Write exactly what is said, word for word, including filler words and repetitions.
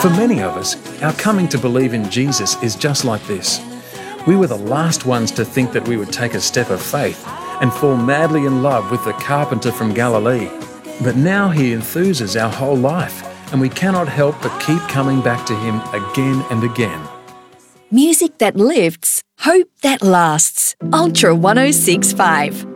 For many of us, our coming to believe in Jesus is just like this. We were the last ones to think that we would take a step of faith and fall madly in love with the carpenter from Galilee. But now he enthuses our whole life, and we cannot help but keep coming back to him again and again. Music that lifts, hope that lasts. Ultra one oh six point five.